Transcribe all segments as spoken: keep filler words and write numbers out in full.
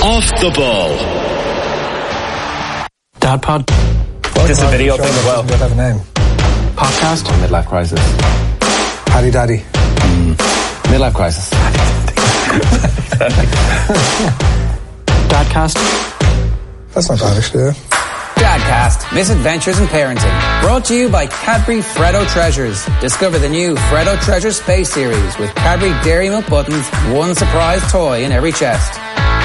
Off the Ball. Dad Pod. This is a video thing as well. Does have a name? Podcast. Midlife crisis. Paddy Daddy. Mm. Midlife crisis. Dadcast. That's not bad, actually. Yeah. Dadcast, Misadventures in Parenting. Brought to you by Cadbury Freddo Treasures. Discover the new Freddo Treasure Space Series with Cadbury Dairy Milk Buttons, one surprise toy in every chest.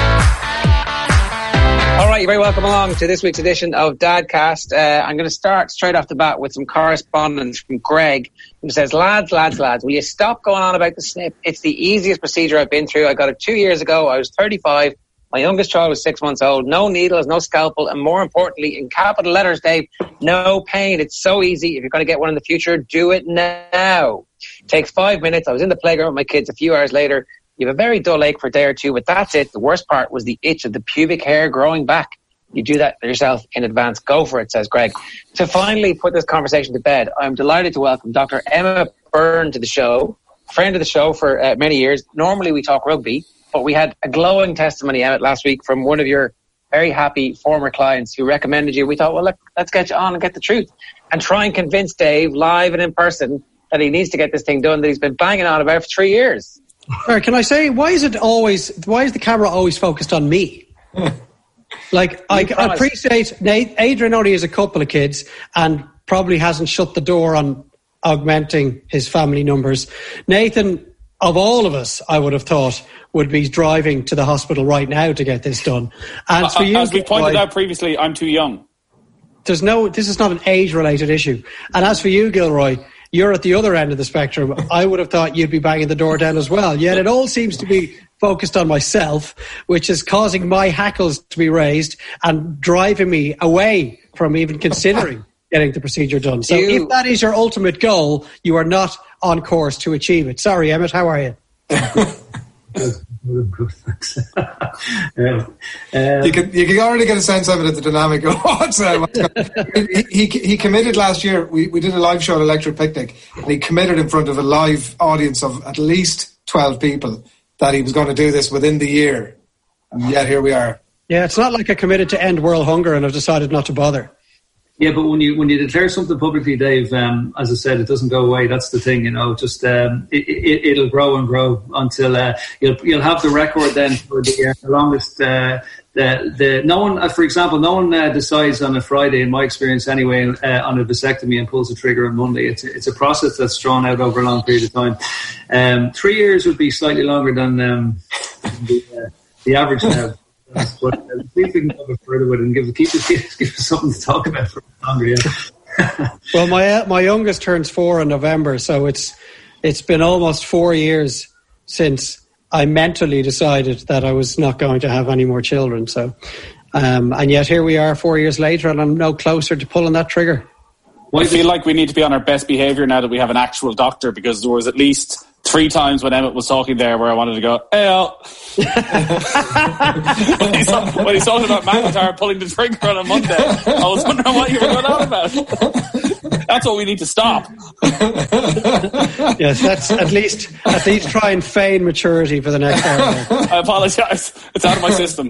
All right, you're very welcome along to this week's edition of Dadcast. Uh, I'm going to start straight off the bat with some correspondence from Greg, who says, lads, lads, lads, will you stop going on about the snip? It's the easiest procedure I've been through. I got it two years ago. I was thirty-five. My youngest child was six months old. No needles, no scalpel, and more importantly, in capital letters, Dave, no pain. It's so easy. If you're going to get one in the future, do it now. It takes five minutes. I was in the playground with my kids a few hours later. You have a very dull ache for a day or two, but that's it. The worst part was the itch of the pubic hair growing back. You do that yourself in advance. Go for it, says Greg. To finally put this conversation to bed, I'm delighted to welcome Doctor Emma Byrne to the show, friend of the show for uh, many years. Normally we talk rugby, but we had a glowing testimony, Emmett, last week from one of your very happy former clients who recommended you. We thought, well, look, let's get you on and get the truth and try and convince Dave live and in person that he needs to get this thing done that he's been banging on about for three years. Right, can I say, why is it always, why is the camera always focused on me? Like, I, I appreciate Nate, Adrian only has a couple of kids and probably hasn't shut the door on augmenting his family numbers. Nathan, of all of us, I would have thought, would be driving to the hospital right now to get this done. And uh, for you, as we pointed Gilroy, out previously, I'm too young. There's no, this is not an age-related issue. And as for you, Gilroy, you're at the other end of the spectrum. I would have thought you'd be banging the door down as well. Yet it all seems to be focused on myself, which is causing my hackles to be raised and driving me away from even considering getting the procedure done. So you, if that is your ultimate goal, you are not on course to achieve it. Sorry, Emmett, how are you? yeah. um, you can you can already get a sense of it at the dynamic of what's uh, he, he he committed last year. We we did a live show at Electric Picnic, and he committed in front of a live audience of at least twelve people that he was going to do this within the year, and yet here we are. Yeah, it's not like I committed to end world hunger and I've decided not to bother. Yeah, but when you when you declare something publicly, Dave, um, as I said, it doesn't go away. That's the thing, you know. Just um, it, it, it'll grow and grow until uh, you'll you'll have the record then for the, uh, the longest. Uh, the the no one, uh, for example, no one uh, decides on a Friday, in my experience anyway, uh, on a vasectomy and pulls the trigger on Monday. It's a, it's a process that's drawn out over a long period of time. Um, three years would be slightly longer than um, the, uh, the average now. But uh, see if we can go a bit further with it and give, keep, give, give us something to talk about for longer. Yeah. Well, my uh, my youngest turns four in November, so it's it's been almost four years since I mentally decided that I was not going to have any more children. So, um, and yet here we are, four years later, and I'm no closer to pulling that trigger. I feel like we need to be on our best behaviour now that we have an actual doctor, because there was at least three times when Emmett was talking there where I wanted to go, hey, when, he's, when he's talking about McIntyre pulling the trigger on a Monday, I was wondering what you were going on about. That's what we need to stop. Yes, that's at least at least try and feign maturity for the next hour. I apologise. It's out of my system.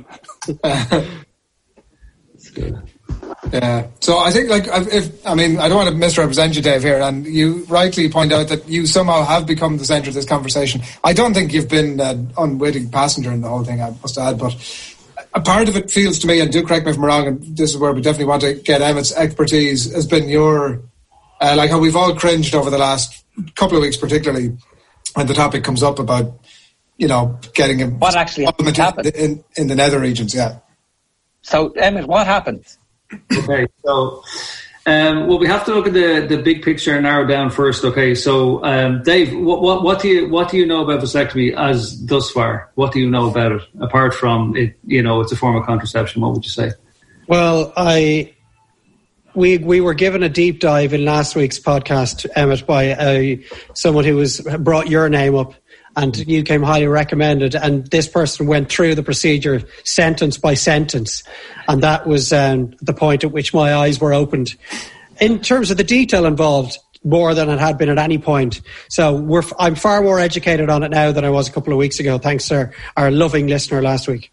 That's good. Yeah, so I think, like, if I mean, I don't want to misrepresent you, Dave, here, and you rightly point out that you somehow have become the centre of this conversation. I don't think you've been an unwitting passenger in the whole thing, I must add, but a part of it feels to me, and do correct me if I'm wrong, and this is where we definitely want to get Emmett's expertise, has been your, uh, like how we've all cringed over the last couple of weeks, particularly when the topic comes up about, you know, getting a what actually happened in, in the nether regions, yeah. So, Emmett, what happened? Okay, so um, well, we have to look at the, the big picture and narrow down first. Okay, so um, Dave, what, what what do you what do you know about vasectomy as thus far? What do you know about it apart from it? You know, it's a form of contraception. What would you say? Well, I we we were given a deep dive in last week's podcast, Emmett, by uh, someone who was brought your name up. And you came highly recommended, and this person went through the procedure sentence by sentence, and that was um, the point at which my eyes were opened. In terms of the detail involved, more than it had been at any point. So we're, I'm far more educated on it now than I was a couple of weeks ago, thanks to our loving listener last week.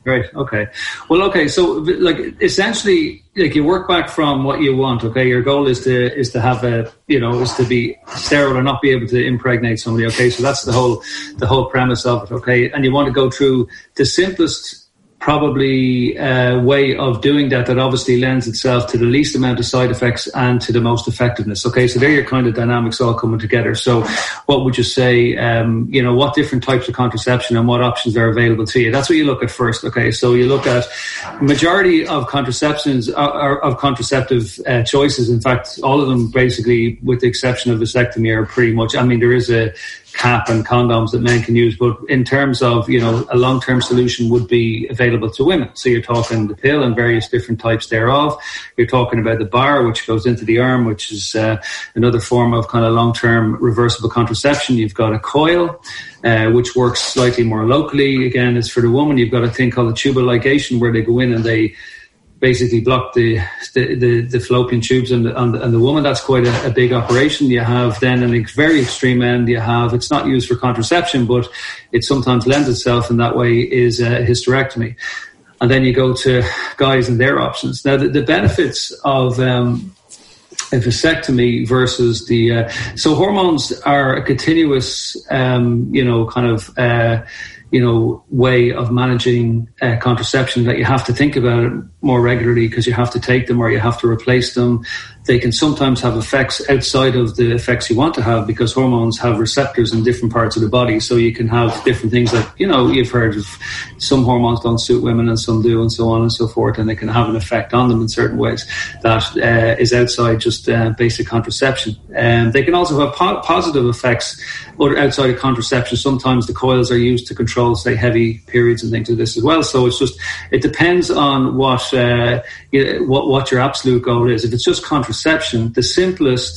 Right. Okay. Well, okay. So, like, essentially, like, you work back from what you want. Okay, your goal is to is to have a, you know, is to be sterile or not be able to impregnate somebody. Okay, so that's the whole the whole premise of it. Okay, and you want to go through the simplest, probably uh, way of doing that that obviously lends itself to the least amount of side effects and to the most effectiveness. Okay, so there your kind of dynamics all coming together. So what would you say, um, you know, what different types of contraception and what options are available to you? That's what you look at first. Okay, so you look at majority of contraceptions, are, are, of contraceptive uh, choices. In fact, all of them basically, with the exception of vasectomy, are pretty much, I mean, there is a cap and condoms that men can use, but in terms of, you know, a long-term solution would be available to women. So you're talking the pill and various different types thereof. You're talking about the bar, which goes into the arm, which is uh, another form of kind of long-term reversible contraception. You've got a coil, uh, which works slightly more locally. Again, it's for the woman. You've got a thing called a tubal ligation, where they go in and they basically block the the, the, the fallopian tubes and the, and, the, and the woman. That's quite a, a big operation. You have then an ex- very extreme end. You have, it's not used for contraception, but it sometimes lends itself in that way, is a hysterectomy. And then you go to guys and their options. Now, the, the benefits of um, a vasectomy versus the uh, so hormones are a continuous, um, you know, kind of. Uh, you know, way of managing uh, contraception, that you have to think about it more regularly because you have to take them or you have to replace them. They can sometimes have effects outside of the effects you want to have, because hormones have receptors in different parts of the body. So you can have different things like, you know, you've heard of some hormones don't suit women and some do, and so on and so forth. And they can have an effect on them in certain ways that uh, is outside just uh, basic contraception. And they can also have po- positive effects outside of contraception. Sometimes the coils are used to control, say, heavy periods and things like this as well. So it's just, it depends on what, uh, what, what your absolute goal is. If it's just contraception, the simplest,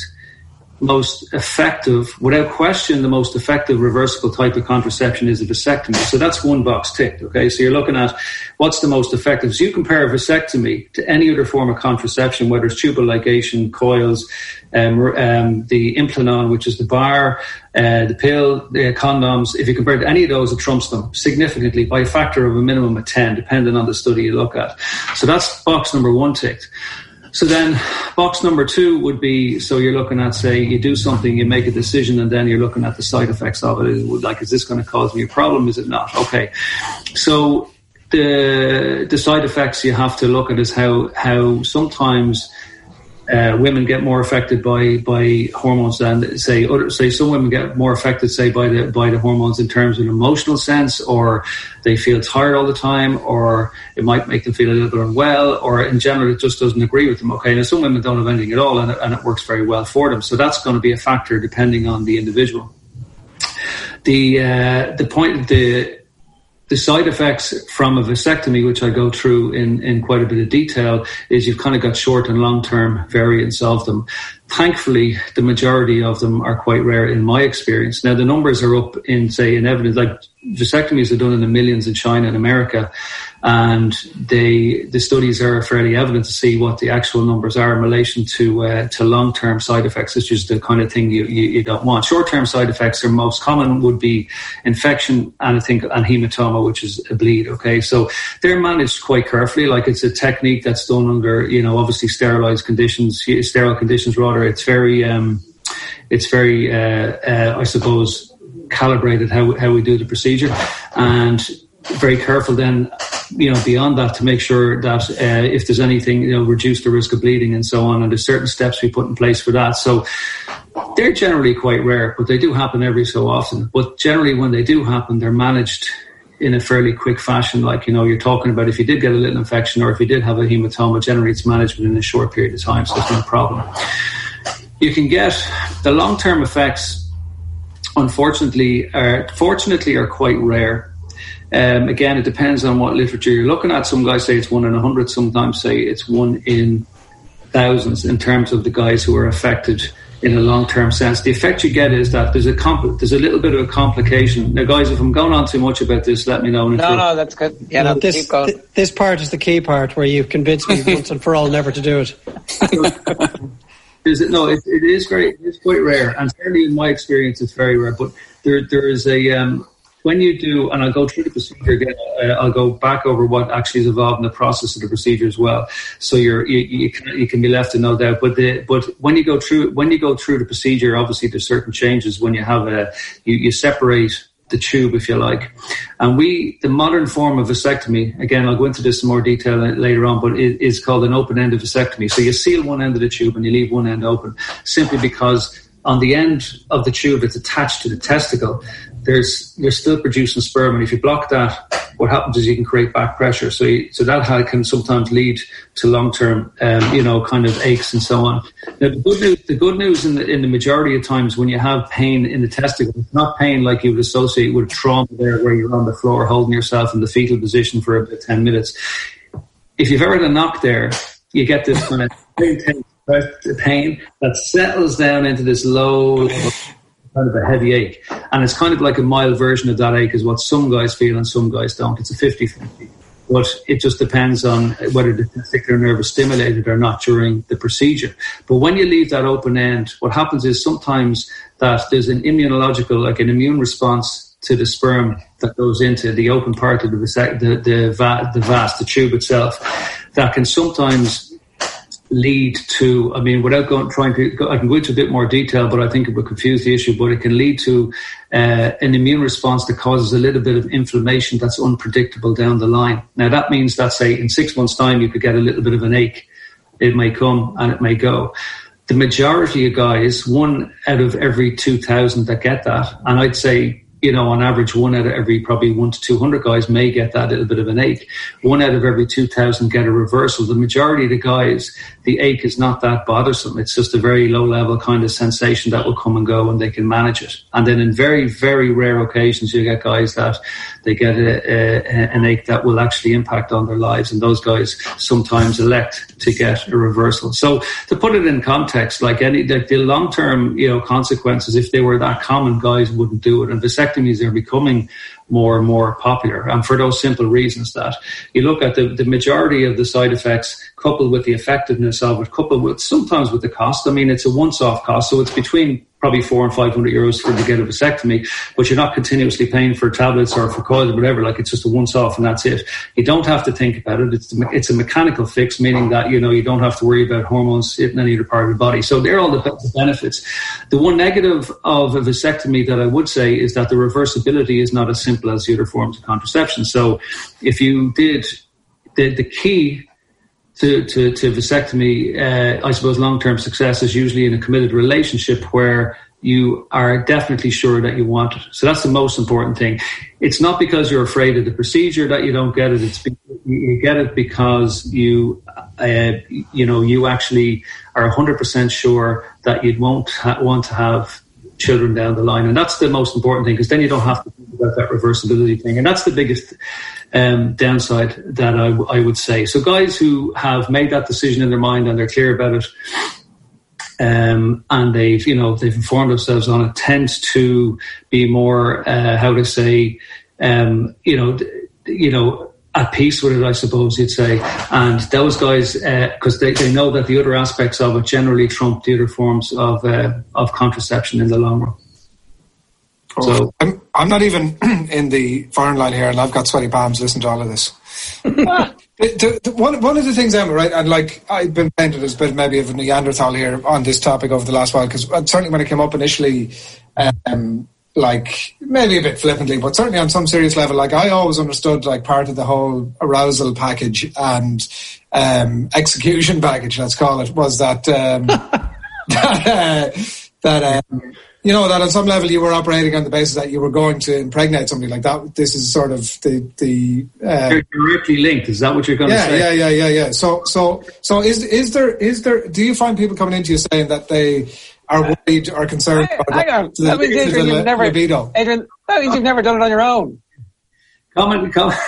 most effective, without question, the most effective reversible type of contraception is a vasectomy. So that's one box ticked, okay? So you're looking at what's the most effective. So you compare a vasectomy to any other form of contraception, whether it's tubal ligation, coils, um, um, the Implanon, which is the bar, uh, the pill, the condoms. If you compare it to any of those, it trumps them significantly by a factor of a minimum of ten, depending on the study you look at. So that's box number one ticked. So then box number two would be, so you're looking at, say, you do something, you make a decision, and then you're looking at the side effects of it. Like, is this going to cause me a problem? Is it not? Okay. So the the side effects you have to look at is how how sometimes uh, women get more affected by, by hormones than, say, other, say some women get more affected, say, by the by the hormones in terms of an emotional sense, or they feel tired all the time, or it might make them feel a little bit unwell, or in general it just doesn't agree with them. Okay, now some women don't have anything at all, and it, and it works very well for them. So that's going to be a factor depending on the individual. The uh, the point the The side effects from a vasectomy, which I go through in, in quite a bit of detail, is you've kind of got short and long-term variants of them. Thankfully, the majority of them are quite rare in my experience. Now, the numbers are up in, say, in evidence, like vasectomies are done in the millions in China and America, and they, the studies are fairly evident to see what the actual numbers are in relation to uh, to long-term side effects, which is the kind of thing you, you, you don't want. Short-term side effects are most common would be infection and I think and hematoma, which is a bleed. Okay, so they're managed quite carefully. Like, it's a technique that's done under, you know, obviously sterilized conditions, sterile conditions rather. It's very, um, it's very, uh, uh, I suppose, calibrated how how we do the procedure, and very careful then, you know, beyond that to make sure that uh, if there's anything, you know, reduce the risk of bleeding and so on. And there's certain steps we put in place for that. So they're generally quite rare, but they do happen every so often. But generally when they do happen, they're managed in a fairly quick fashion. Like, you know, you're talking about if you did get a little infection or if you did have a hematoma, generally it's managed within a short period of time. So it's no problem. You can get the long-term effects, unfortunately, are, fortunately are quite rare. Um, again, it depends on what literature you're looking at. Some guys say it's one in a hundred. Sometimes say it's one in thousands in terms of the guys who are affected in a long-term sense. The effect you get is that there's a compl- there's a little bit of a complication. Now, guys, if I'm going on too much about this, let me know. No, no, that's good. Yeah, no, this, keep going. Th- this part is the key part where you've convinced me once and for all never to do it. Is it, no, it, it is very, it's quite rare, and certainly in my experience, it's very rare. But there, there is a um, when you do, and I'll go through the procedure again, uh, I'll go back over what actually is involved in the process of the procedure as well. So you're, you, you can, you can be left in no doubt. But the, but when you go through, when you go through the procedure, obviously there's certain changes when you have a, you, you separate the tube, if you like. And we, the modern form of vasectomy, again, I'll go into this in more detail later on, but it is called an open-ended vasectomy. So you seal one end of the tube and you leave one end open, simply because on the end of the tube that's attached to the testicle, there's, you're still producing sperm. And if you block that, what happens is you can create back pressure. So you, so that can sometimes lead to long-term, um, you know, kind of aches and so on. Now, the good news, the good news in the, in the majority of times when you have pain in the testicle, it's not pain like you would associate with trauma there where you're on the floor holding yourself in the fetal position for about ten minutes. If you've ever had a knock there, you get this kind of intense pain that settles down into this low level, kind of a heavy ache. And it's kind of like a mild version of that ache is what some guys feel and some guys don't. It's a fifty-fifty. But it just depends on whether the testicular nerve is stimulated or not during the procedure. But when you leave that open end, what happens is sometimes that there's an immunological, like an immune response to the sperm that goes into the open part of the, the, the, va- the vas, the tube itself, that can sometimes lead to, I mean, without going, trying to, I can go into a bit more detail, but I think it would confuse the issue, but it can lead to uh, an immune response that causes a little bit of inflammation that's unpredictable down the line. Now, that means that, say, in six months' time, you could get a little bit of an ache. It may come and it may go. The majority of guys, one out of every two thousand that get that, and I'd say, you know, on average, one out of every probably one to two hundred guys may get that little bit of an ache. One out of every two thousand get a reversal. The majority of the guys, the ache is not that bothersome. It's just a very low level kind of sensation that will come and go and they can manage it. And then in very, very rare occasions, you get guys that they get a, a, an ache that will actually impact on their lives. And those guys sometimes elect to get a reversal. So to put it in context, like any, like the long-term, you know, consequences, if they were that common, guys wouldn't do it. And vasectomies are becoming more and more popular. And for those simple reasons that you look at the, the majority of the side effects coupled with the effectiveness of it, coupled with sometimes with the cost. I mean, it's a once-off cost. So it's between probably four and five hundred euros for to get a vasectomy, but you're not continuously paying for tablets or for coils or whatever. Like, it's just a once-off and that's it. You don't have to think about it. It's it's a mechanical fix, meaning that, you know, you don't have to worry about hormones hitting any other part of the body. So they're all the, the benefits. The one negative of a vasectomy that I would say is that the reversibility is not as simple as the other forms of contraception. So if you did the the key To, to, to vasectomy, uh, I suppose long-term success is usually in a committed relationship where you are definitely sure that you want it. So that's the most important thing. It's not because you're afraid of the procedure that you don't get it. It's you get it because you, uh, you know, you actually are one hundred percent sure that you won't ha- want to have children down the line. And that's the most important thing, because then you don't have to think about that reversibility thing. And that's the biggest um, downside that I, w- I would say. So guys who have made that decision in their mind and they're clear about it, um, and they've, you know, they've informed themselves on it, tend to be more, uh, how to say, um, you know, you know, at peace with it, I suppose you'd say. And those guys, because uh, they, they know that the other aspects of it generally trump the other forms of uh, of contraception in the long run. Oh, so I'm I'm not even in the foreign line here, and I've got sweaty palms listening to all of this. the, the, the, one one of the things, Emma, right, and like I've been painted as a bit maybe of a Neanderthal here on this topic over the last while, because certainly when it came up initially, um, like maybe a bit flippantly, but certainly on some serious level, like I always understood like part of the whole arousal package and um, execution package, let's call it, was that um, that, uh, that um, you know, that on some level you were operating on the basis that you were going to impregnate somebody like that. This is sort of the the uh, you're directly linked. Is that what you're going yeah, to say? Yeah, yeah, yeah, yeah. So, so, so is is there is there? Do you find people coming into you saying that they are worried or concerned Hang, about hang on. the, That means, the, Adrian, the you've never, libido? Adrian, that means you've never done it on your own. Comment, comment.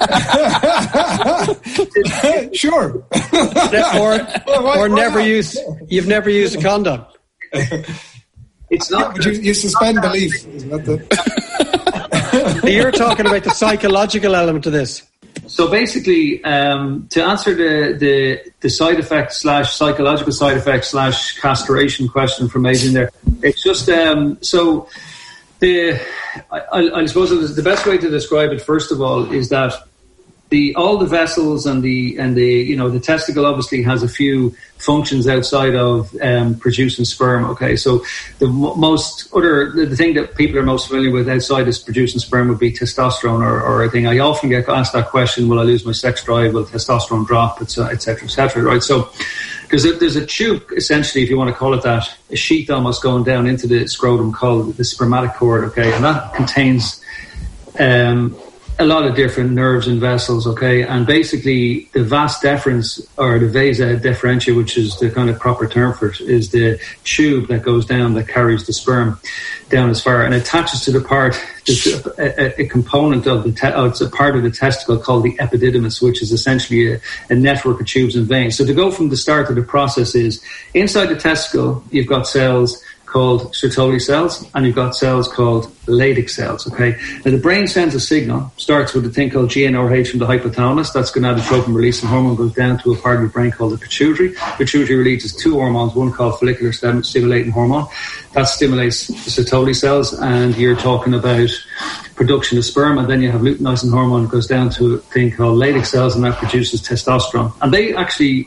Sure. or well, why, or why never not? use. You've never used a condom. It's not. But you, you suspend belief, isn't that the... You're talking about the psychological element of this. So basically, um, to answer the, the the side effect slash psychological side effect slash castration question from Adrian there, it's just um, so The, I, I suppose the best way to describe it, first of all, is that the all the vessels and the and the you know the testicle obviously has a few functions outside of um, producing sperm. Okay, so the m- most other the, the thing that people are most familiar with outside is producing sperm would be testosterone or, or a thing. I often get asked that question: will I lose my sex drive? Will testosterone drop? Et cetera, et cetera, et cetera. Right. So there's a, there's a tube, essentially, if you want to call it that, a sheath almost going down into the scrotum called the spermatic cord. Okay, and that contains um, a lot of different nerves and vessels, okay? And basically the vas deferens, or the vasa deferentia, which is the kind of proper term for it, is the tube that goes down that carries the sperm down as far and attaches to the part, a, a, a component of the, te- oh, it's a part of the testicle called the epididymis, which is essentially a, a network of tubes and veins. So to go from the start of the process is, inside the testicle, you've got cells called Sertoli cells, and you've got cells called Leydig cells, okay? Now, the brain sends a signal, starts with a thing called G N R H from the hypothalamus. That's gonadotropin releasing hormone, goes down to a part of the brain called the pituitary. Pituitary releases two hormones, one called follicular stimulating hormone. That stimulates the Sertoli cells, and you're talking about production of sperm, and then you have luteinizing hormone that goes down to a thing called Leydig cells, and that produces testosterone. And they actually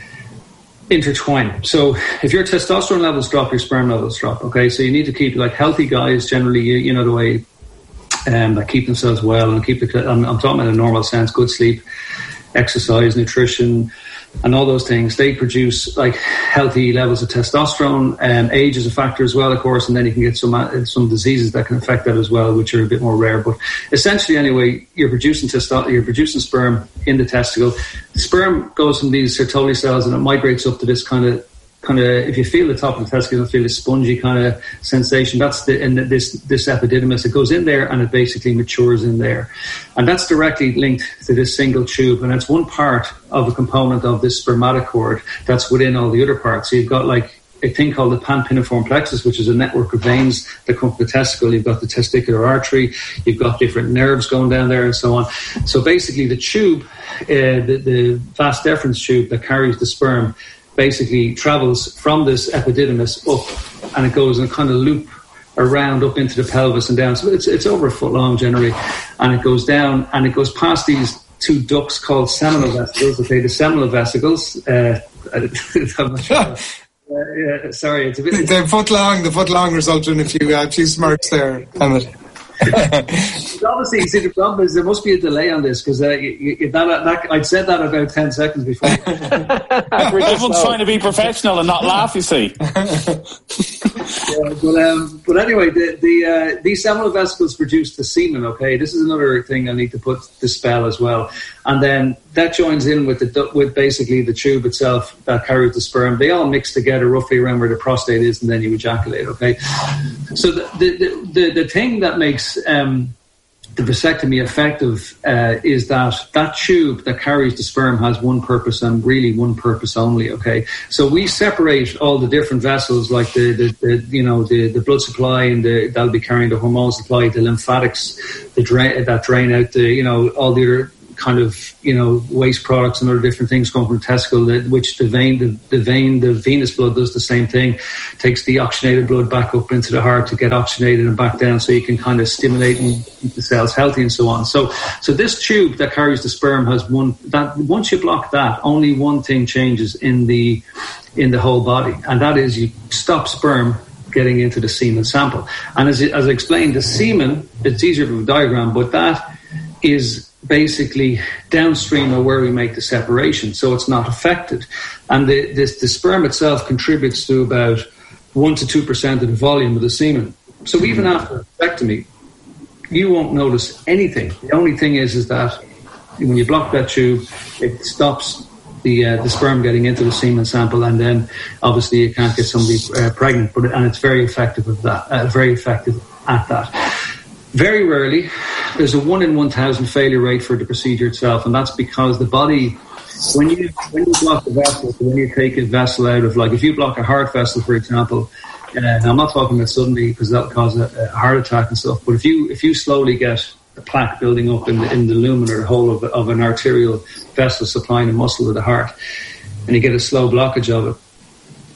intertwine. So if your testosterone levels drop, your sperm levels drop. Okay, so you need to keep, like healthy guys generally, you, you know the way um, that keep themselves well and keep the. I'm, I'm talking about in a normal sense, good sleep, exercise, nutrition, and all those things. They produce like healthy levels of testosterone. Um, age is a factor as well, of course, and then you can get some uh, some diseases that can affect that as well, which are a bit more rare. But essentially, anyway, you're producing testo- you're producing sperm in the testicle. The sperm goes from these Sertoli cells and it migrates up to this kind of kind of. If you feel the top of the testicle, you'll feel this spongy kind of sensation. That's the and this this epididymis. It goes in there and it basically matures in there, and that's directly linked to this single tube. And it's one part of a component of this spermatic cord that's within all the other parts. So you've got like a thing called the panpiniform plexus, which is a network of veins that come from the testicle. You've got the testicular artery, you've got different nerves going down there and so on. So basically the tube, uh, the, the vas deferens tube that carries the sperm, basically travels from this epididymis up, and it goes in a kind of loop around up into the pelvis and down. So it's it's over a foot long generally, and it goes down and it goes past these two ducts called seminal vesicles. Okay, the seminal vesicles. Uh, I'm not sure. Uh, yeah, sorry, it's a bit. The foot long, the foot long result in a few, uh, few smirks there, Emmett. Obviously, you see, the problem is there must be a delay on this because uh, you, you, that, that, I'd said that about ten seconds before. Everyone's trying to be professional and not laugh, you see. Yeah, but, um, but anyway, the, the uh, these seminal vesicles produce the semen. Okay, this is another thing I need to put the spell as well, and then that joins in with the with basically the tube itself that carries the sperm. They all mix together roughly around where the prostate is, and then you ejaculate. Okay, so the the the, the thing that makes um, the vasectomy effective uh, is that that tube that carries the sperm has one purpose and really one purpose only. Okay, so we separate all the different vessels, like the, the, the you know the, the blood supply and the, that'll be carrying the hormone supply, the lymphatics, the drain that drain out the you know all the other kind of you know waste products and other different things come from the testicle, that, which the vein the, the vein the venous blood does the same thing, takes the oxygenated blood back up into the heart to get oxygenated and back down so you can kind of stimulate and keep the cells healthy and so on. So so this tube that carries the sperm has one that once you block that, only one thing changes in the in the whole body, and that is you stop sperm getting into the semen sample. And as, as I explained, the semen, it's easier to diagram, but that is basically downstream of where we make the separation, so it's not affected. And the, this, the sperm itself contributes to about one to two percent of the volume of the semen. So even after vasectomy, you won't notice anything. The only thing is, is that when you block that tube, it stops the uh, the sperm getting into the semen sample, and then obviously you can't get somebody uh, pregnant. But and it's very effective at that. Uh, very effective at that. Very rarely, there's a one in one thousand failure rate for the procedure itself, and that's because the body, when you when you block the vessel, so when you take a vessel out of, like if you block a heart vessel, for example, uh, now I'm not talking about suddenly because that'll cause a, a heart attack and stuff, but if you if you slowly get a plaque building up in the, in the lumen or hole of, of an arterial vessel supplying a muscle to the heart, and you get a slow blockage of it,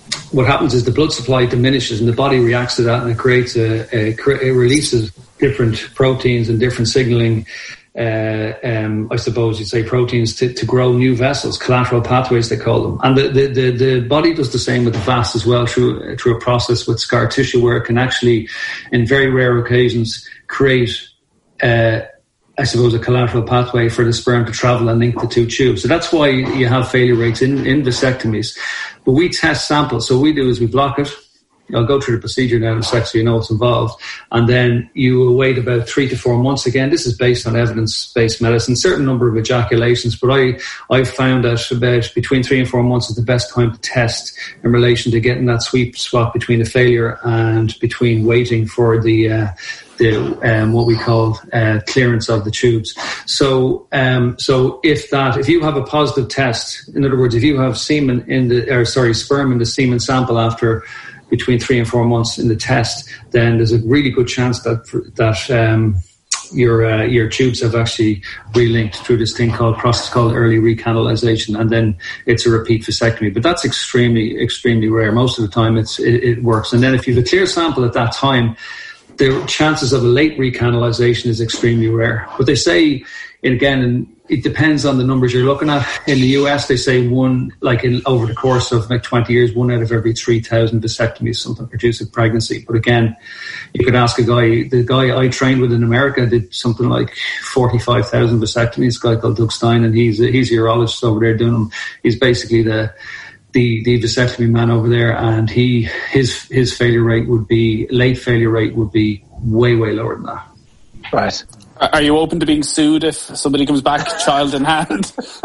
what happens is the blood supply diminishes and the body reacts to that, and it creates a, a it releases different proteins and different signaling. Uh, um, I suppose you'd say proteins to, to grow new vessels, collateral pathways they call them, and the, the, the, the body does the same with the vas as well through through a process with scar tissue where it can actually, in very rare occasions, create. Uh, I suppose, a collateral pathway for the sperm to travel and link the two tubes. So that's why you have failure rates in, in vasectomies. But we test samples. So what we do is we block it. I'll go through the procedure now in a sec so you know what's involved. And then you wait about three to four months. Again, this is based on evidence-based medicine, certain number of ejaculations. But I, I've found that about between three and four months is the best time to test in relation to getting that sweet spot between the failure and between waiting for the... Uh, The, um, what we call uh, clearance of the tubes. So, um, so if that, if you have a positive test, in other words, if you have semen in the, or sorry, sperm in the semen sample after between three and four months in the test, then there's a really good chance that that um, your uh, your tubes have actually relinked through this thing called process called early recanalization, and then it's a repeat vasectomy. But that's extremely extremely rare. Most of the time, it's it, it works. And then if you have a clear sample at that time, the chances of a late recanalization is extremely rare. But they say, and again, and it depends on the numbers you're looking at. In the U S, they say one, like in over the course of like twenty years, one out of every three thousand vasectomies something produce a pregnancy. But again, you could ask a guy, the guy I trained with in America did something like forty-five thousand vasectomies, a guy called Doug Stein, and he's a, he's a urologist over there doing them. He's basically the the the vasectomy man over there, and he his his failure rate would be late failure rate would be way way lower than that. Right. Are you open to being sued if somebody comes back child in hand?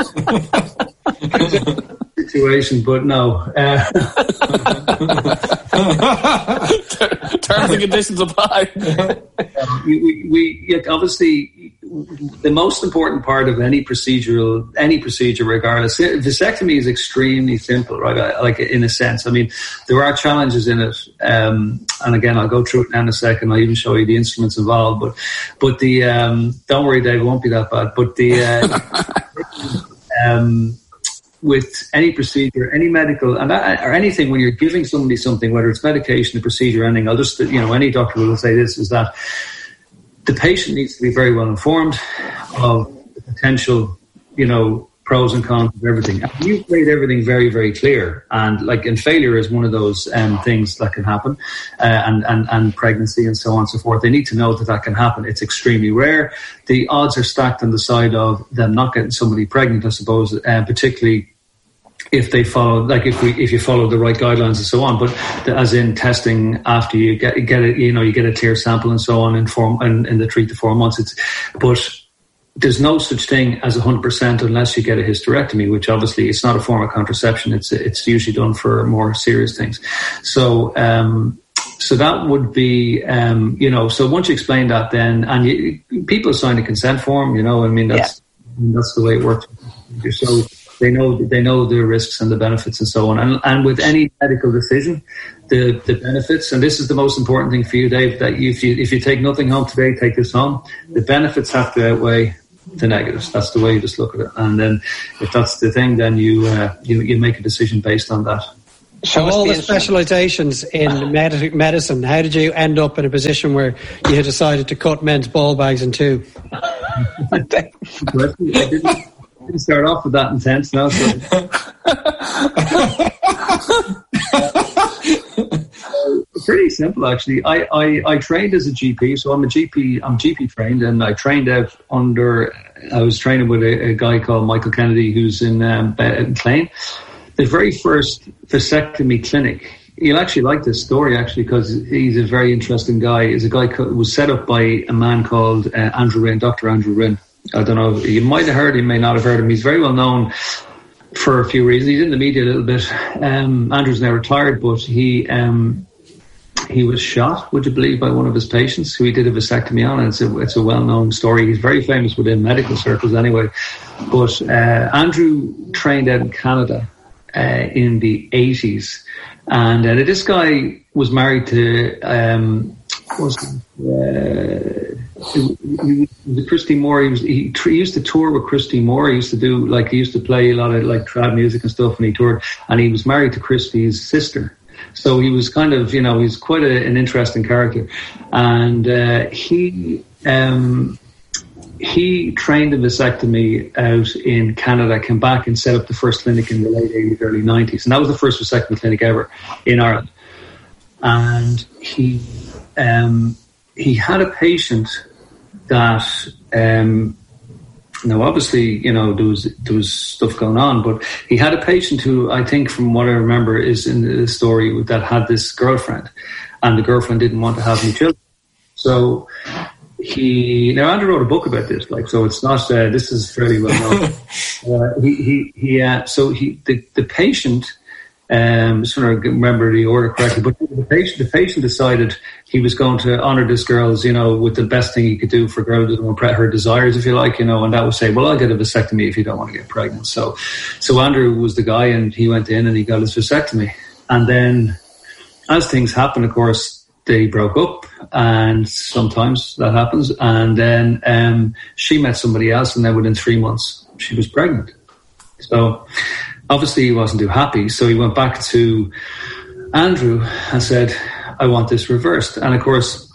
Situation, but no. Uh, Terms and conditions apply. we, we, we obviously the most important part of any procedural any procedure, regardless, vasectomy is extremely simple, right? Like in a sense, I mean, there are challenges in it, um, and again, I'll go through it in a second. I'll even show you the instruments involved, but but the um, don't worry, Dave, it won't be that bad. But the uh, um, with any procedure, any medical, and or anything, when you're giving somebody something, whether it's medication, a procedure, anything, I'll just, you know, any doctor will say this, is that the patient needs to be very well informed of the potential, you know, pros and cons of everything. And you've made everything very, very clear. And like, and failure is one of those um, things that can happen, uh, and, and, and pregnancy and so on and so forth. They need to know that that can happen. It's extremely rare. The odds are stacked on the side of them not getting somebody pregnant, I suppose, uh, particularly if they follow, like if we, if you follow the right guidelines and so on, but the, as in testing after you get, get it, you know, you get a clear sample and so on in form, in, in the three to four months, it's, but there's no such thing as a hundred percent unless you get a hysterectomy, which obviously it's not a form of contraception. It's, it's usually done for more serious things. So, um, so that would be, um, you know, so once you explain that then, and you, people sign a consent form, you know, I mean, that's, yeah. that's the way it works. So, They know they know the risks and the benefits and so on. And, and with any medical decision, the, the benefits, and this is the most important thing for you, Dave, that if you if you take nothing home today, take this home. The benefits have to outweigh the negatives. That's the way you just look at it. And then if that's the thing, then you uh, you, you make a decision based on that. So all the specializations in med- medicine, how did you end up in a position where you had decided to cut men's ball bags in two? I didn't, didn't start off with that intense now. So. Pretty simple, actually. I, I, I trained as a G P, so I'm a G P. I'm G P trained, and I trained out under. I was training with a, a guy called Michael Kennedy, who's in um, in Clane. The very first vasectomy clinic. You'll actually like this story, actually, because he's a very interesting guy. Is a guy who was set up by a man called uh, Andrew Rinn, Doctor Andrew Rinn. I don't know. You might have heard him, may not have heard him. He's very well known for a few reasons. He's in the media a little bit. Um, Andrew's now retired, but he um, he was shot, would you believe, by one of his patients who he did a vasectomy on. And it's a, it's a well-known story. He's very famous within medical circles anyway. But uh, Andrew trained out in Canada uh, in the eighties. And uh, this guy was married to... Um, was uh, he, he, Christy Moore. He was he, he used to tour with Christy Moore. He used to do like he used to play a lot of like trad music and stuff, and he toured. And he was married to Christy's sister, so he was kind of you know he's quite a, an interesting character. And uh, he um, he trained in vasectomy out in Canada, came back and set up the first clinic in the late eighties, early nineties, and that was the first vasectomy clinic ever in Ireland. And he. Um, He had a patient that, um, now obviously, you know, there was there was stuff going on, but he had a patient who I think, from what I remember, is in the story that had this girlfriend, and the girlfriend didn't want to have any children. So he now Andrew wrote a book about this, like so. It's not uh, this is fairly well known. uh, he he he. Uh, so he the the patient. Um, I'm just trying to remember the order correctly, but the patient, the patient decided he was going to honour this girl's, you know, with the best thing he could do for a girl who didn't want to her desires, if you like, you know, and that would say, well, I'll get a vasectomy if you don't want to get pregnant. So, so Andrew was the guy, and he went in and he got his vasectomy. And then, as things happen, of course, they broke up, and sometimes that happens. And then um, she met somebody else, and then within three months, she was pregnant. So. Obviously, he wasn't too happy, so he went back to Andrew and said, I want this reversed. And, of course,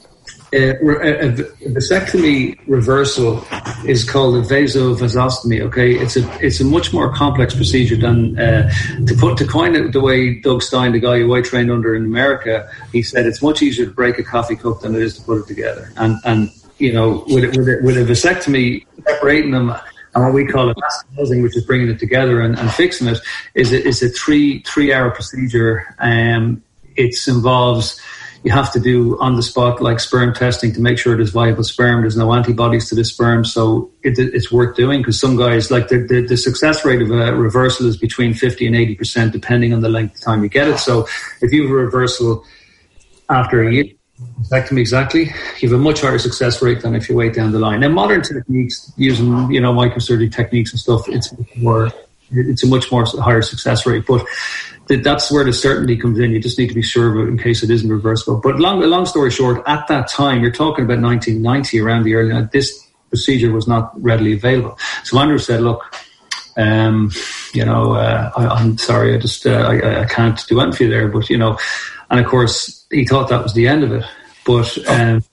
a, a, a vasectomy reversal is called a vasovasostomy, okay? It's a it's a much more complex procedure than, uh, to put to coin it the way Doug Stein, the guy who I trained under in America, he said it's much easier to break a coffee cup than it is to put it together. And, and you know, with, with, a, with a vasectomy, separating them, and what we call a vascularizing, which is bringing it together and, and fixing it, is a, is a three three hour procedure. Um, it involves you have to do on the spot like sperm testing to make sure there's viable sperm. There's no antibodies to the sperm, so it, it's worth doing because some guys like the, the the success rate of a reversal is between fifty and eighty percent depending on the length of time you get it. So if you have a reversal after a year. Vasectomy exactly, you have a much higher success rate than if you wait down the line. Now, modern techniques using you know microsurgery techniques and stuff, it's more, it's a much more higher success rate. But th- that's where the certainty comes in. You just need to be sure of it in case it isn't reversible. But long, long story short, at that time, you're talking about nineteen ninety, around the early. This procedure was not readily available. So Andrew said, "Look, um, you know, uh, I, I'm sorry, I just uh, I, I can't do anything for you there." But you know. And of course, he thought that was the end of it. But um,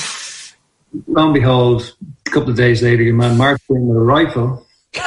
lo and behold, a couple of days later, your man marched in with a rifle,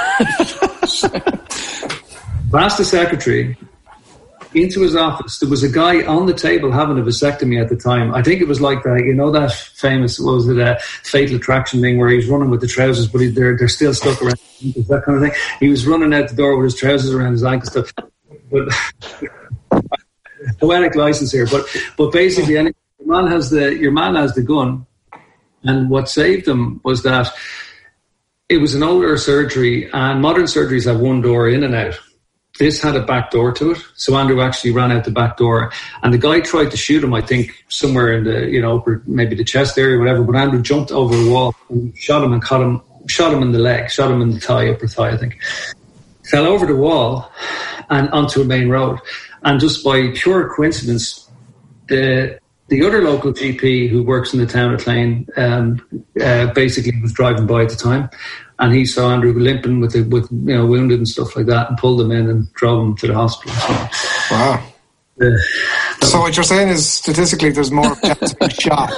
past the secretary, into his office. There was a guy on the table having a vasectomy at the time. I think it was like that, you know, that famous, what was it, a Fatal Attraction thing where he's running with the trousers, but he, they're they're still stuck around, that kind of thing. He was running out the door with his trousers around his ankles. Stuff. But poetic license here, but but basically, your man has the your man has the gun, and what saved him was that it was an older surgery, and modern surgeries have one door in and out. This had a back door to it, so Andrew actually ran out the back door, and the guy tried to shoot him, I think, somewhere in the you know upper, maybe the chest area, or whatever. But Andrew jumped over the wall and shot him and caught him, shot him in the leg, shot him in the thigh, upper thigh, I think. Fell over the wall and onto a main road. And just by pure coincidence, the the other local G P who works in the town of Clane um, uh, basically was driving by at the time, and he saw Andrew limping with the, with you know wounded and stuff like that, and pulled him in and drove him to the hospital. So, wow. Uh, so what you're saying is statistically there's more chance of being shot.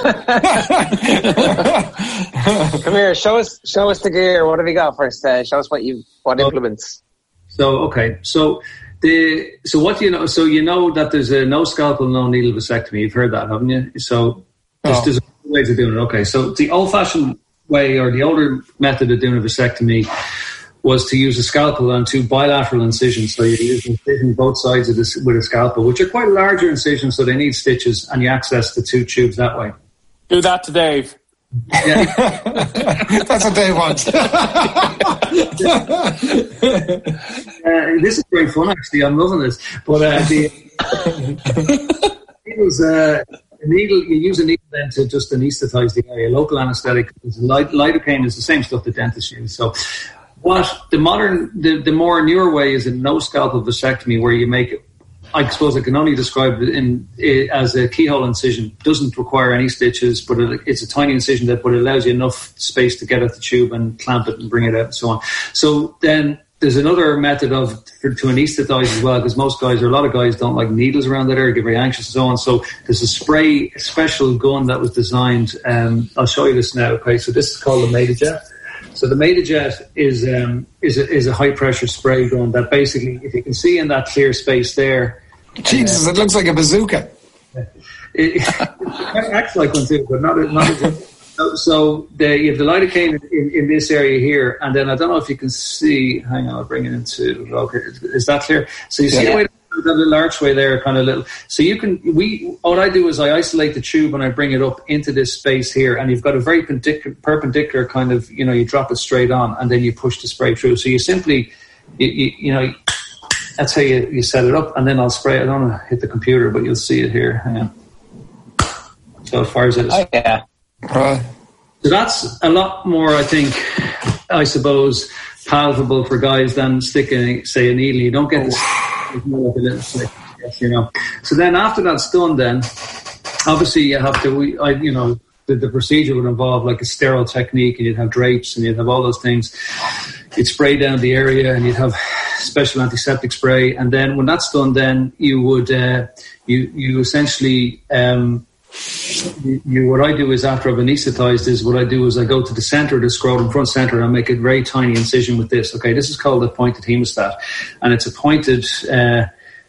Come here, show us show us the gear. What have you got first? Uh, show us what you what implements. So okay, so. The, so what do you know? So you know that there's a no scalpel, no needle vasectomy. You've heard that, haven't you? So there's, oh. there's ways of doing it. Okay, so the old-fashioned way or the older method of doing a vasectomy was to use a scalpel on two bilateral incisions. So you use an incision both sides of this with a scalpel, which are quite larger incisions, so they need stitches, and you access the two tubes that way. Do that to Dave. Yeah. That's what Dave wants. uh, this is very fun, actually. I'm loving this. But uh, the needles, uh, a needle, you use a needle then to just anaesthetize the area. Local anaesthetic, light, lidocaine is the same stuff that dentists use. So, what the modern, the, the more newer way is a no scalpel vasectomy, where you make I suppose I can only describe it in it as a keyhole incision. It doesn't require any stitches, but it, it's a tiny incision that but it allows you enough space to get at the tube and clamp it and bring it out and so on. So then there's another method of for, to anaesthetize as well, because most guys or a lot of guys don't like needles around the area, get very anxious and so on. So there's a spray, a special gun that was designed. Um, I'll show you this now. Okay, so this is called the Metajet. So the Metajet is um, is a, is a high pressure spray gun that basically, if you can see in that clear space there, Jesus, uh, it looks like a bazooka. It, it acts like one too, but not a, not a, so the, you have the lidocaine in, in, in this area here, and then I don't know if you can see. Hang on, I'll bring it into. Okay, is that clear? So you see yeah. the way that little archway there, kind of little. So you can. We what I do is I isolate the tube and I bring it up into this space here, and you've got a very perpendicular, perpendicular kind of. You know, you drop it straight on, and then you push the spray through. So you simply, you, you, you know. That's how you, you set it up, and then I'll spray it. I don't want to hit the computer, but you'll see it here. Hang on. So it fires it. Oh, yeah. Right. So that's a lot more, I think, I suppose, palatable for guys than sticking, say, a needle. You don't get this more like a little slick, you know. So then after that's done, then obviously you have to, we, I, you know, the, the procedure would involve like a sterile technique, and you'd have drapes, and you'd have all those things. You'd spray down the area, and you'd have special antiseptic spray, and then when that's done, then you would uh, you you essentially um, you, you what I do is after I've anesthetized is what I do is I go to the center of the scrotum, front center, and I make a very tiny incision with this. Okay, this is called a pointed hemostat, and it's a pointed uh,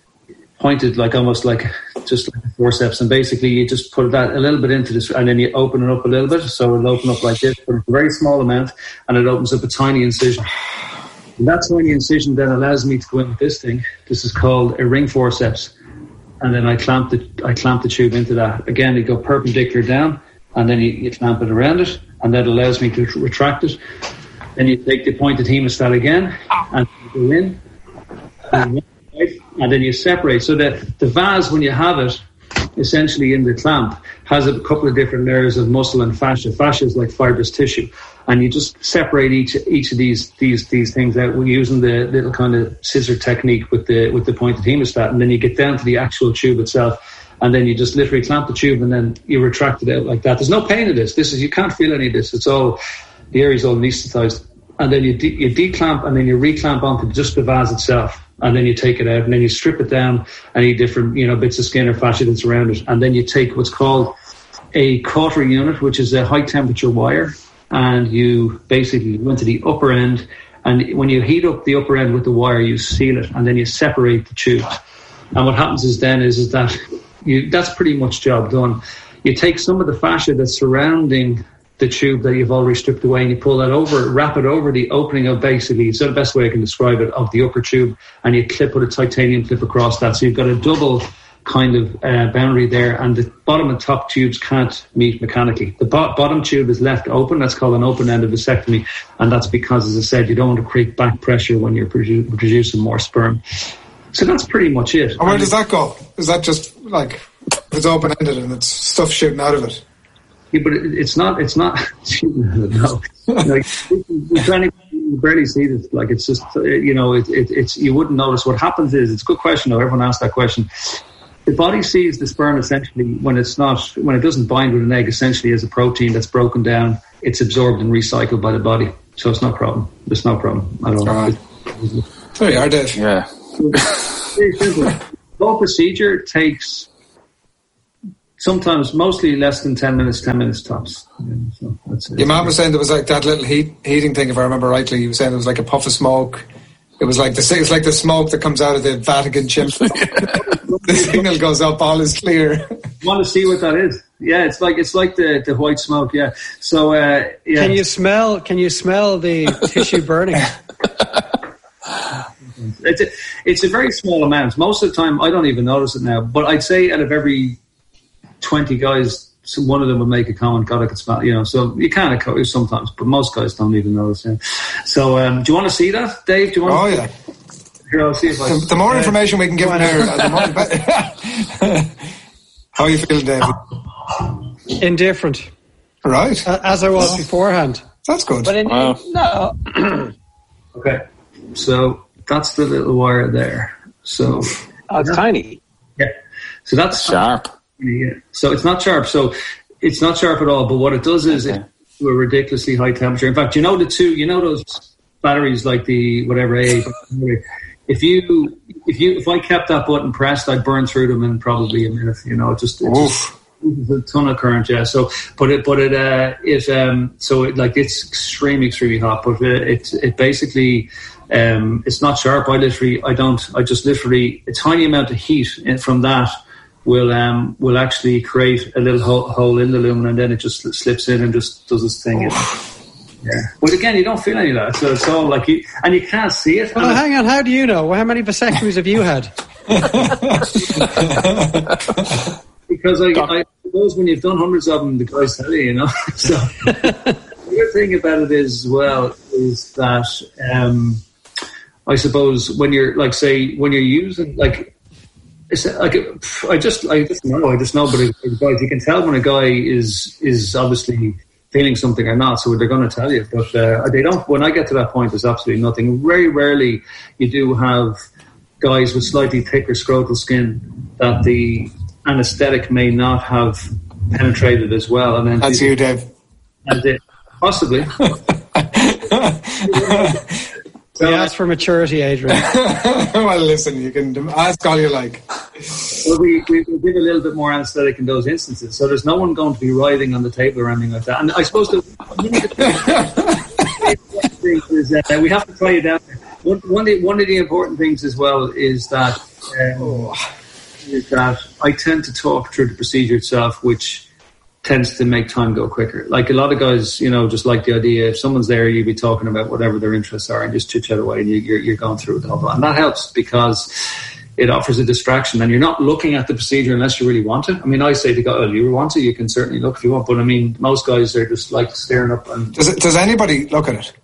pointed like almost like just like a forceps, and basically you just put that a little bit into this, and then you open it up a little bit, so it'll open up like this, but it's a very small amount, and it opens up a tiny incision. And that tiny incision then allows me to go in with this thing. This is called a ring forceps. And then I clamp the I clamp the tube into that. Again, you go perpendicular down, and then you, you clamp it around it, and that allows me to retract it. Then you take the pointed hemostat again, and you go in, and, and then you separate. So that the vase, when you have it, essentially in the clamp, has a couple of different layers of muscle and fascia. Fascia is like fibrous tissue. And you just separate each each of these these these things out using the little kind of scissor technique with the with the pointed hemostat, and then you get down to the actual tube itself, and then you just literally clamp the tube, and then you retract it out like that. There's no pain in this. This is you can't feel any of this. It's all the area's all anesthetized, and then you de- you declamp, and then you reclamp onto just the vase itself, and then you take it out, and then you strip it down any different you know bits of skin or fascia that's around it, and then you take what's called a cautery unit, which is a high temperature wire. And you basically go into the upper end, and when you heat up the upper end with the wire, you seal it, and then you separate the tubes. And what happens is then is, is that you, that's pretty much job done. You take some of the fascia that's surrounding the tube that you've already stripped away, and you pull that over, wrap it over the opening of basically, it's the best way I can describe it, of the upper tube, and you clip, put a titanium clip across that. So you've got a double kind of uh, boundary there, and the bottom and top tubes can't meet mechanically. The bo- bottom tube is left open. That's called an open-end vasectomy, and that's because, as I said, you don't want to create back pressure when you're produ- producing more sperm. So that's pretty much it. And where does that go? Is that just like it's open-ended and it's stuff shooting out of it? Yeah, but it, it's not. It's not. No, like, you, trying to, you barely see this. Like it's just you know, it, it, it's you wouldn't notice. What happens is it's a good question. Though everyone asks that question. The body sees the sperm essentially when it's not, when it doesn't bind with an egg, essentially as a protein that's broken down. It's absorbed and recycled by the body, so it's no problem. It's no problem at all. Right. There you are, Dave. Yeah. The whole procedure takes sometimes, mostly less than ten minutes, ten minutes tops. Yeah, so that's it. Your mum was saying there was like that little heat heating thing, if I remember rightly. You were saying it was like a puff of smoke. It was like the it's like the smoke that comes out of the Vatican chimney. The signal goes up, all is clear. You want to see what that is? Yeah, it's like it's like the, the white smoke. Yeah. So uh, yeah. Can you smell? Can you smell the tissue burning? It's a, it's a very small amount. Most of the time, I don't even notice it now. But I'd say out of every twenty guys, so one of them would make a comment, God, I could smell, you know, so you kind of sometimes, but most guys don't even notice. Yeah. So, um, do you want to see that, Dave? Do you want oh, to? yeah. Here, I'll see if I the, the more information we can give him here, the more better. How are you feeling, David? Indifferent. Right. Uh, as I was beforehand. That's good. But in, Wow. no. Okay. So, that's the little wire there. So, Oh, it's yeah. tiny. Yeah. So that's sharp. Yeah. So it's not sharp. So it's not sharp at all. But what it does is okay. It's to a ridiculously high temperature. In fact, you know the two, you know those batteries like the whatever A. If you if you if I kept that button pressed, I'd burn through them in probably a minute. You know, it just it just a ton of current. Yeah. So, but it but it uh it um so it like it's extremely extremely hot. But it it, it basically um it's not sharp. I literally I don't I just literally a tiny amount of heat from that will um will actually create a little hole, hole in the lumen, and then it just slips in and just does its thing. Yeah, but again, you don't feel any of that, so it's all like you, and you can't see it. Well, hang on, how do you know? How many vasectomies have you had? Because I, I suppose when you've done hundreds of them, the guys tell you, you know. So the other thing about it is, well, is that um, I suppose when you're like, say, when you're using like. It's like I just, I just know, I just know. But guys, you can tell when a guy is is obviously feeling something or not, so they're going to tell you. But uh, they don't. When I get to that point, there's absolutely nothing. Very rarely, you do have guys with slightly thicker scrotal skin that the anaesthetic may not have penetrated as well. And then that's you, Dave. And it, possibly. So, we ask for maturity, Adrian. Well, listen, you can ask all you like. Well, we, we, we give a little bit more anaesthetic in those instances, so there's no one going to be writhing on the table or anything like that. And I suppose the is that we have to tie you down. One, one, of the, one of the important things as well is that um, is that I tend to talk through the procedure itself, which tends to make time go quicker. Like a lot of guys, you know, just like the idea if someone's there, you'd be talking about whatever their interests are and just chit chat away, and you, you're, you're going through it all. And that helps because it offers a distraction, and you're not looking at the procedure unless you really want it. I mean, I say to guys, oh, you want to, you can certainly look if you want, but I mean, most guys are just like staring up. And does it, does anybody look at it?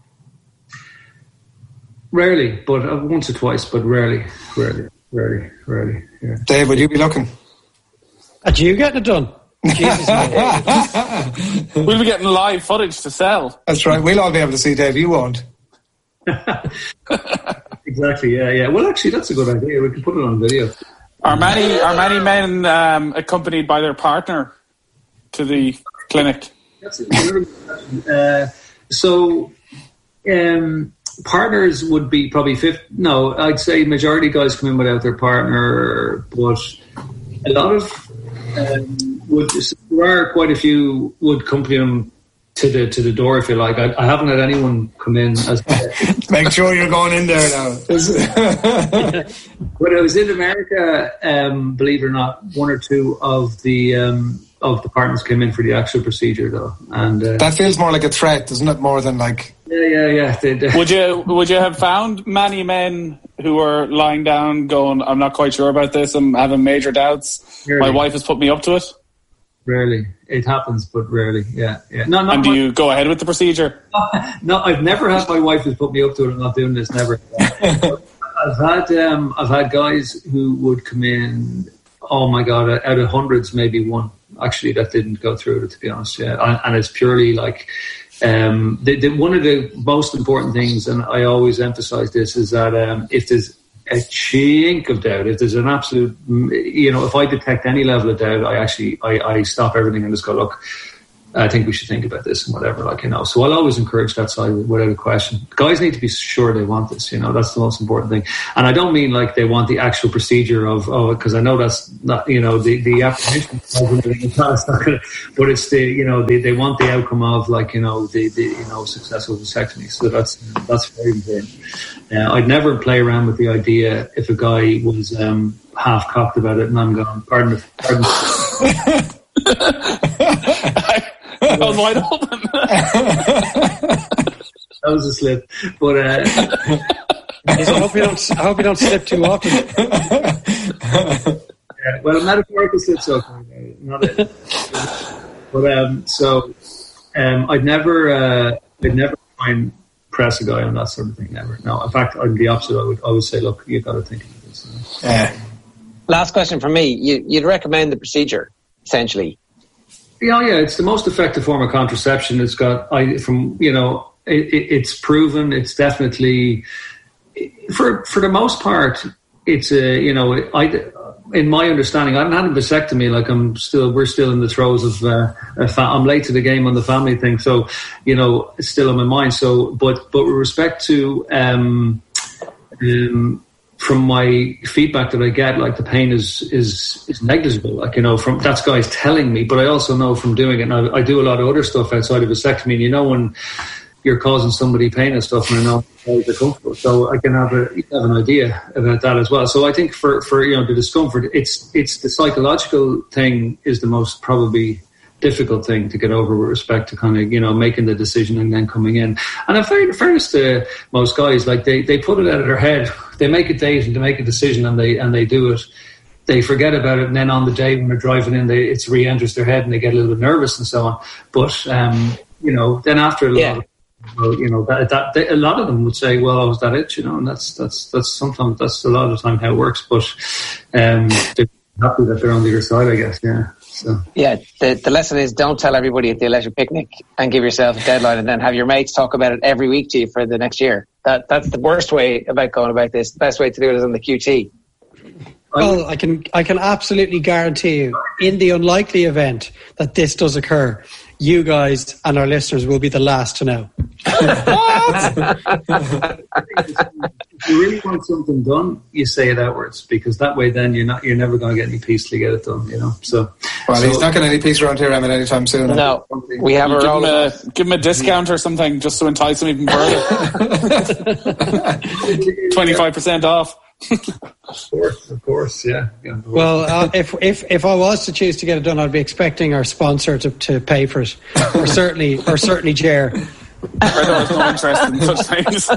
Rarely, but uh, once or twice, but rarely, rarely, rarely, rarely. Yeah. Dave, would you be looking? At you getting it done? Jesus, we'll be getting live footage to sell. That's right. We'll all be able to see Dave. You won't. Exactly. Yeah. Yeah. Well, actually, that's a good idea. We can put it on video. Are many are many men um, accompanied by their partner to the clinic? That's a good question. Uh, so, um, partners would be probably fifty. No, I'd say majority guys come in without their partner, but a lot of. Um, would there are quite a few would accompany them to the to the door, if you like. I, I haven't had anyone come in as make sure you're going in there now. When I was in America, um, believe it or not, one or two of the um, of the partners came in for the actual procedure, though, and uh, that feels more like a threat, doesn't it? More than like yeah, yeah, yeah. They, they, would you would you have found many men who were lying down, going, "I'm not quite sure about this. I'm having major doubts. Rarely. My wife has put me up to it." Rarely. It happens, but rarely. Yeah, yeah. No, not and do my, you go ahead with the procedure? No, I've never had my wife who's put me up to it. I'm not doing this. Never. I've had um, I've had guys who would come in. Oh my god! Out of hundreds, maybe one actually that didn't go through it. To be honest, yeah, and, and it's purely like um, the, the, one of the most important things, and I always emphasize this, is that um, if there's a chink of doubt, if there's an absolute, you know, if I detect any level of doubt, I actually, I, I stop everything and just go, look, I think we should think about this and whatever, like, you know. So I'll always encourage that side without a question. Guys need to be sure they want this, you know, that's the most important thing. And I don't mean like they want the actual procedure of, oh, because I know that's not, you know, the, the apprehension, but it's the, you know, they, they want the outcome of, like, you know, the, the you know, successful vasectomy. So that's, that's very important. Uh, I'd never play around with the idea if a guy was um, half cocked about it and I'm going, pardon me, pardon me. I was wide open. That was a slip, but uh, I hope you don't. I hope you don't slip too often. Yeah, well, metaphorical slips okay, not it. But um, so um, I'd never, uh, I'd never try and press a guy on that sort of thing. Never. No, in fact, I'd be the opposite. I would, I would say, look, you got to think of this. Yeah. Last question for me. You, you'd recommend the procedure essentially. Yeah, yeah, it's the most effective form of contraception. It's got, I from you know, it, it, it's proven. It's definitely, for for the most part, it's a, you know, I, in my understanding, I haven't had a vasectomy. Like I'm still, we're still in the throes of, uh, a fa- I'm late to the game on the family thing. So, you know, it's still on my mind. So, but, but with respect to, um, um, from my feedback that I get, like the pain is, is, is negligible. Like, you know, from that's guys telling me, but I also know from doing it, and I, I do a lot of other stuff outside of vasectomy, and you know, when you're causing somebody pain and stuff, and I know how they're comfortable. So I can have a have an idea about that as well. So I think for, for, you know, the discomfort, it's, it's the psychological thing is the most probably difficult thing to get over with respect to kind of, you know, making the decision and then coming in. And in fairness to most guys, like they, they put it out of their head. They make a date and they make a decision and they and they do it. They forget about it, and then on the day when they're driving in, they, it's re-enters their head and they get a little bit nervous and so on. But um, you know, then after a lot, yeah. of, well, you know, that, that they, a lot of them would say, "Well, I was that it," you know, and that's that's that's sometimes that's a lot of the time how it works. But um, they're happy that they're on the other side, I guess. Yeah. So. Yeah, the, the lesson is don't tell everybody at the electric picnic and give yourself a deadline and then have your mates talk about it every week to you for the next year. That That's the worst way about going about this. The best way to do it is on the Q T. Well, I can I can absolutely guarantee you, in the unlikely event that this does occur, you guys and our listeners will be the last to know. If you really want something done, you say it outwards, because that way then you're not you're never going to get any peace to get it done, you know. So well, so, he's not getting any peace around here, Emmett, anytime soon. No, we have give our own. Him a, give him a discount or something just to entice him even further. twenty-five percent off. Of course, of course, yeah. yeah well, uh, if if if I was to choose to get it done, I'd be expecting our sponsor to, to pay for it, or certainly, or certainly Jer. There was no interest in such things.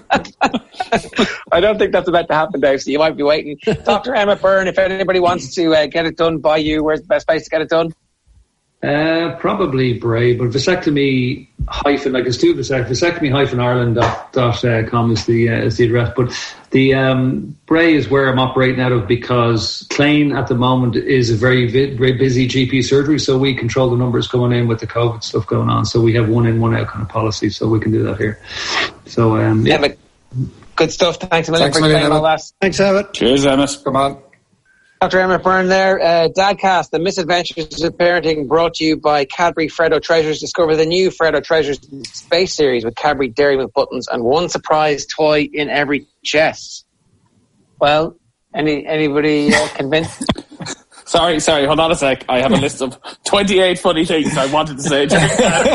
I don't think that's about to happen, Dave. So you might be waiting. Doctor Emmett Byrne, if anybody wants to uh, get it done by you, where's the best place to get it done? Uh, probably Bray, but vasectomy hyphen, like it's two vasectomy, vasectomy hyphen Ireland dot, dot uh, com is the uh, is the address. But the um, Bray is where I'm operating out of, because Clane at the moment is a very very busy G P surgery, so we control the numbers going in with the COVID stuff going on. So we have one in, one out kind of policy, so we can do that here. So um, yeah, Emmett, good stuff. Thanks a million Thanks for explaining all that. Thanks, Emmett. Cheers, Emmett. Come on. Doctor Emmett Byrne there. Uh, Dadcast, the misadventures of parenting, brought to you by Cadbury Freddo Treasures. Discover the new Freddo Treasures Space Series with Cadbury Dairy Milk buttons and one surprise toy in every chest. Well, any anybody uh, convinced? Sorry, sorry, hold on a sec. I have a list of twenty-eight funny things I wanted to say during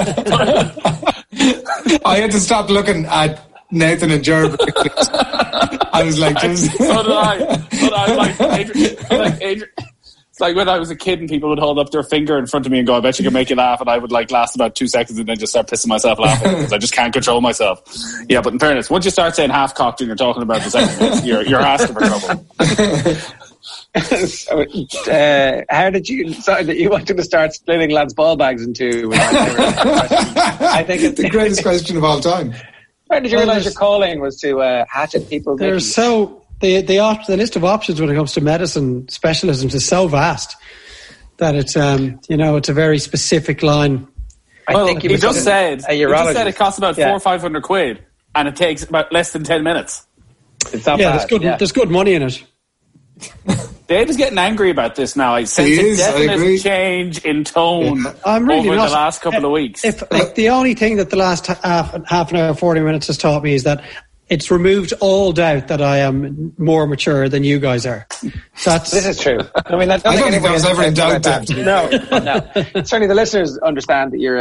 that. I had to stop looking at Nathan and Jared. I was like, just... so did I. So did I. Like, Adrian, like Adrian, it's like when I was a kid and people would hold up their finger in front of me and go, "I bet you can make you laugh," and I would like last about two seconds and then just start pissing myself laughing because I just can't control myself. Yeah, but in fairness, once you start saying half cocked and you're talking about the second, you're you're asking for trouble. So, uh, how did you decide that you wanted to start splitting lads' ball bags in two? I think it's the greatest question of all time. How did you well, realise your calling was to uh, hatchet people? There's so the the op- the list of options when it comes to medicine specialisms is so vast that it's um you know it's a very specific line. I well, think he just said a he just said it costs about yeah. four or five hundred quid and it takes about less than ten minutes. It's not yeah, bad. there's good yeah. there's good money in it. Dave is getting angry about this now. I sense a definite change in tone I'm really over not, the last couple of weeks. If, like, the only thing that the last half, half an hour, forty minutes has taught me is that it's removed all doubt that I am more mature than you guys are. That's, this is true. I mean, I don't, I think, don't think I was ever in doubt. No, no. Certainly the listeners understand that you're